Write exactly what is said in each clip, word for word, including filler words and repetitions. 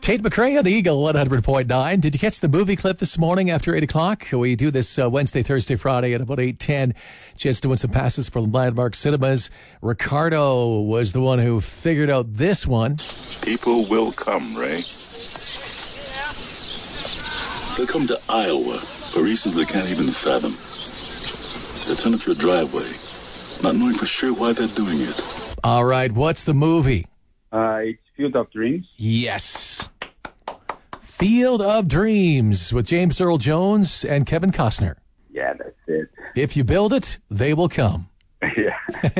Tate McRae on the Eagle one hundred point nine. Did you catch the movie clip this morning after eight o'clock? We do this uh, Wednesday, Thursday, Friday at about eight ten. Just doing some passes for Landmark Cinemas. Ricardo was the one who figured out this one. People will come, Ray. They'll come to Iowa for reasons they can't even fathom. They'll turn up your driveway, not knowing for sure why they're doing it. All right, what's the movie? Uh, it's Field of Dreams. Yes. Field of Dreams with James Earl Jones and Kevin Costner. Yeah, that's it. If you build it, they will come. Yeah.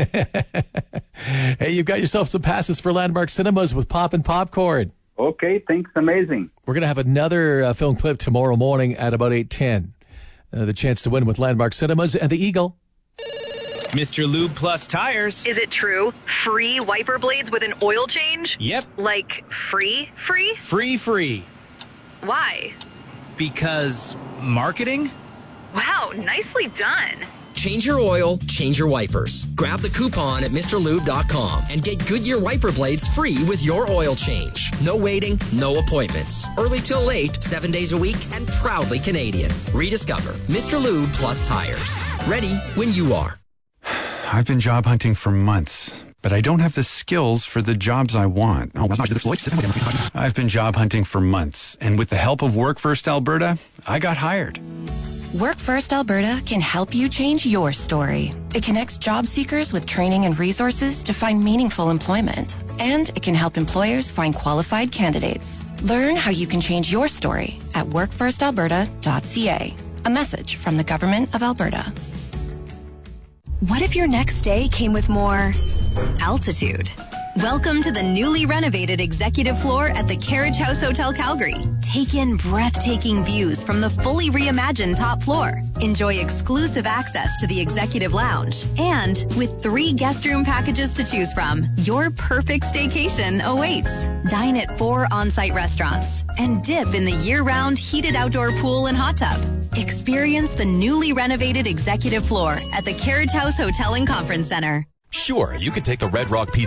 Hey, you've got yourself some passes for Landmark Cinemas with Pop and Popcorn. Okay, thanks. Amazing. We're going to have another uh, film clip tomorrow morning at about eight ten. Uh, the chance to win with Landmark Cinemas and the Eagle. Mister Lube Plus Tires. Is it true? Free wiper blades with an oil change? Yep. Like free, free? Free, free. Why? Because marketing? Wow, nicely done. Change your oil, change your wipers. Grab the coupon at Mr Lube dot com and get Goodyear wiper blades free with your oil change. No waiting, no appointments. Early till late, seven days a week, and proudly Canadian. Rediscover Mister Lube Plus Tires. Ready when you are. I've been job hunting for months, but I don't have the skills for the jobs I want. I've been job hunting for months, and with the help of Work First Alberta, I got hired. Work First Alberta can help you change your story. It connects job seekers with training and resources to find meaningful employment. And it can help employers find qualified candidates. Learn how you can change your story at work first alberta dot c a. A message from the Government of Alberta. What if your next day came with more altitude? Welcome to the newly renovated executive floor at the Carriage House Hotel Calgary. Take in breathtaking views from the fully reimagined top floor. Enjoy exclusive access to the executive lounge. And with three guest room packages to choose from, your perfect staycation awaits. Dine at four on-site restaurants and dip in the year-round heated outdoor pool and hot tub. Experience the newly renovated executive floor at the Carriage House Hotel and Conference Center. Sure, you could take the Red Rock Pizza